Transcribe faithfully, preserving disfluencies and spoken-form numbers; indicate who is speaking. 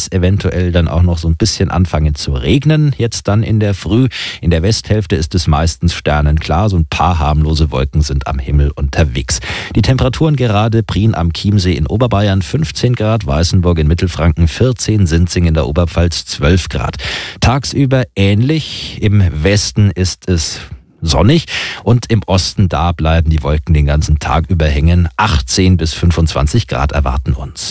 Speaker 1: es eventuell dann auch noch so ein bisschen anfangen zu regnen, jetzt dann in der Früh. In der Westhälfte ist es meistens sternenklar, so ein paar harmlose Wolken sind am Himmel unterwegs. Die Temperaturen gerade: Prien am Chiemsee in Oberbayern fünfzehn Grad, Weißenburg in Mittelfranken vierzehn, Sinzing in der Oberpfalz zwölf Grad. Tagsüber ähnlich, im Westen ist es sonnig und im Osten, da bleiben die Wolken den ganzen Tag über hängen. achtzehn bis fünfundzwanzig Grad erwarten uns.